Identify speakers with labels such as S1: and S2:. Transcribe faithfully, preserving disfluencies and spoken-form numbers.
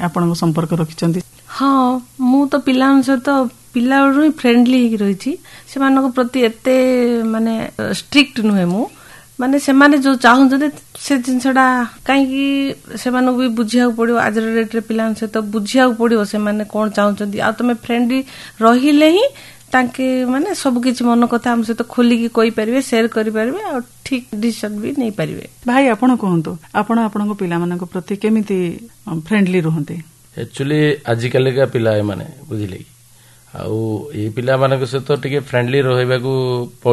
S1: ଆପଣଙ୍କ ସମ୍ପର୍କ ରଖିଛନ୍ତି?
S2: ହଁ, ମୁଁ ତ ପିଲାଙ୍କ ସହିତ ପିଲାବେଳୁ ହିଁ ଫ୍ରେଣ୍ଡଲି ହେଇକି ରହିଛି। ସେମାନଙ୍କ ପ୍ରତି ଏତେ ମାନେ ଷ୍ଟ୍ରିକ୍ଟ ନୁହେଁ ମୁଁ। ମାନେ ସେମାନେ ଯୋଉ ଚାହୁଁଛନ୍ତି ସେ ଜିନିଷଟା କାହିଁକି ସେମାନଙ୍କୁ ବି ବୁଝିବାକୁ ପଡିବ। ଆଜିର ଡେଟ୍ରେ ପିଲାଙ୍କ ସହିତ ବୁଝିବାକୁ ପଡିବ ସେମାନେ କଣ ଚାହୁଁଛନ୍ତି। ଆଉ ତମେ ଫ୍ରେଣ୍ଡଲି ରହିଲେ ହିଁ ତାଙ୍କେ ମାନେ ସବୁ କିଛି ମନ କଥା ଆମ ସହିତ ଖୋଲିକି କହିପାରିବେ, ସେୟାର କରିପାରିବେ, ଆଉ ଠିକ ଡିସିସନ ବି ନେଇପାରିବେ।
S1: ଭାଇ ଆପଣ କୁହନ୍ତୁ, ଆପଣ ଆପଣଙ୍କ ପିଲାମାନଙ୍କ ପ୍ରତି କେମିତି ଫ୍ରେଣ୍ଡଲି ରୁହନ୍ତି?
S3: ଆକ୍ଚୁଆଲି ଆଜିକାଲିକା ପିଲା ଏମାନେ ବୁଝିଲେ କି, ଆଉ ଏଇ ପିଲାମାନଙ୍କ ସହିତ ଟିକେ ଫ୍ରେଣ୍ଡଲି ରହିବାକୁ